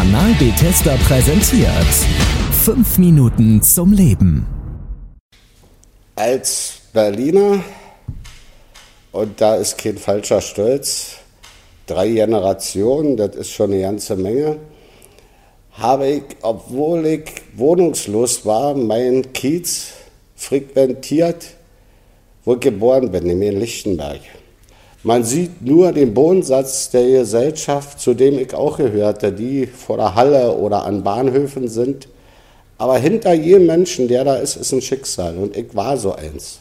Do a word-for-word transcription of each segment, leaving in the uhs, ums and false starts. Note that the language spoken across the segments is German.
Kanal Bethesda präsentiert fünf Minuten zum Leben. Als Berliner, und da ist kein falscher Stolz, drei Generationen, das ist schon eine ganze Menge, habe ich, obwohl ich wohnungslos war, meinen Kiez frequentiert, wo ich geboren bin, nämlich in Lichtenberg. Man sieht nur den Bodensatz der Gesellschaft, zu dem ich auch gehörte, die vor der Halle oder an Bahnhöfen sind. Aber hinter jedem Menschen, der da ist, ist ein Schicksal. Und ich war so eins.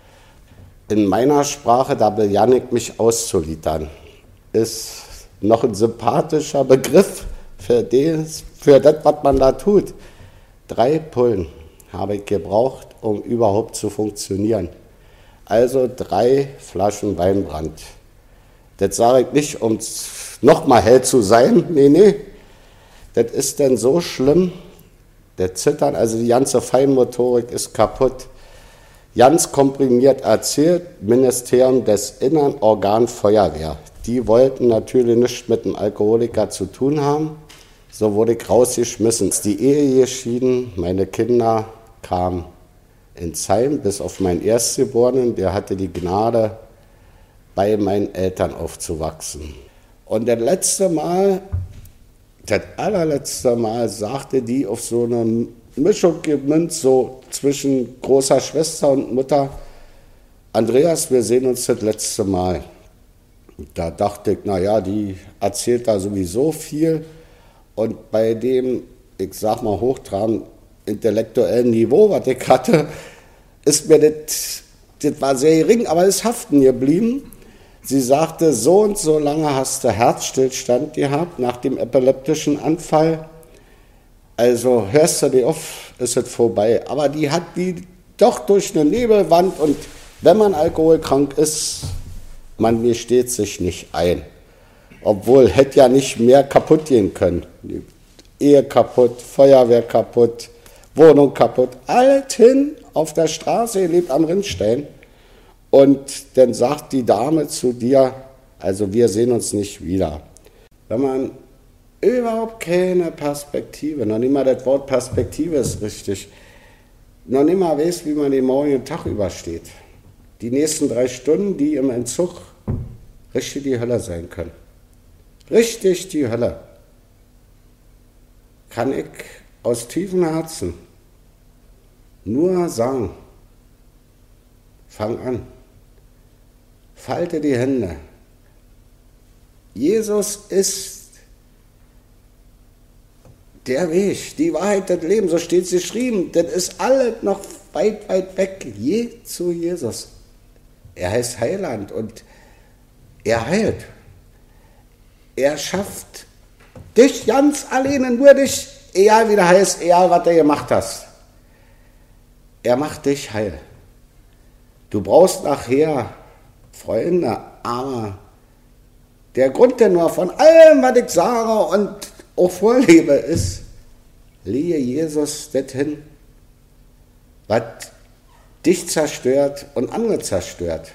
In meiner Sprache, da begann ich mich auszuliefern, ist noch ein sympathischer Begriff für das, für das, was man da tut. Drei Pullen habe ich gebraucht, um überhaupt zu funktionieren. Also drei Flaschen Weinbrand. Das sage ich nicht, um nochmal hell zu sein. Nee, nee. Das ist denn so schlimm. Der Zittern, also die ganze Feinmotorik ist kaputt. Ganz komprimiert erzählt, Ministerium des Innern, Organ Feuerwehr. Die wollten natürlich nichts mit dem Alkoholiker zu tun haben. So wurde ich rausgeschmissen. Die Ehe geschieden, meine Kinder kamen ins Heim, bis auf meinen Erstgeborenen, der hatte die Gnade, bei meinen Eltern aufzuwachsen. Und das letzte Mal, das allerletzte Mal, sagte die auf so eine Mischung gemünzt, so zwischen großer Schwester und Mutter, Andreas, wir sehen uns das letzte Mal. Da dachte ich, naja, die erzählt da sowieso viel. Und bei dem, ich sag mal, hochtrabend intellektuellen Niveau, was ich hatte, ist mir das, das war sehr gering, aber ist haften geblieben. Sie sagte, so und so lange hast du Herzstillstand gehabt nach dem epileptischen Anfall. Also hörst du dir auf, ist es vorbei. Aber die hat die doch durch eine Nebelwand, und wenn man alkoholkrank ist, man gesteht sich nicht ein. Obwohl, hätte ja nicht mehr kaputt gehen können. Die Ehe kaputt, Feuerwehr kaputt, Wohnung kaputt, alles hin auf der Straße, ihr lebt am Rinnstein. Und dann sagt die Dame zu dir, also wir sehen uns nicht wieder. Wenn man überhaupt keine Perspektive, noch nicht mal das Wort Perspektive ist richtig, noch nicht mal weiß, wie man den morgigen Tag übersteht. Die nächsten drei Stunden, die im Entzug richtig die Hölle sein können. Richtig die Hölle. Kann ich aus tiefem Herzen nur sagen, fang an, falte die Hände. Jesus ist der Weg, die Wahrheit, das Leben, so steht es geschrieben. Das ist alles noch weit, weit weg, je zu Jesus. Er heißt Heiland und er heilt. Er schafft dich ganz alleine, nur dich, egal wie der heißt, egal was du gemacht hast. Er macht dich heil. Du brauchst nachher Freunde, aber der Grundtenor von allem, was ich sage und auch vorlebe, ist, lege Jesus das hin, was dich zerstört und andere zerstört.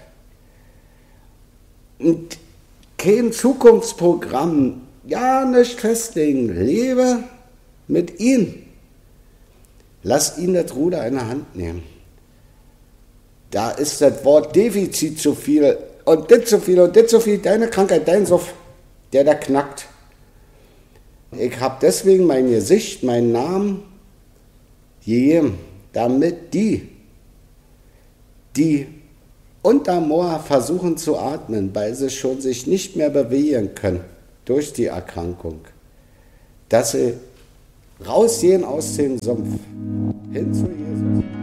Und kein Zukunftsprogramm, ja, nicht festlegen, lebe mit ihm. Lass ihn das Ruder in der Hand nehmen. Da ist das Wort Defizit zu viel und das zu viel und das zu viel. Deine Krankheit, dein Suff, der da knackt. Ich habe deswegen mein Gesicht, meinen Namen gegeben, damit die, die unter Moor versuchen zu atmen, weil sie schon sich nicht mehr bewegen können durch die Erkrankung, dass sie rausgehen aus dem Sumpf hin zu Jesus.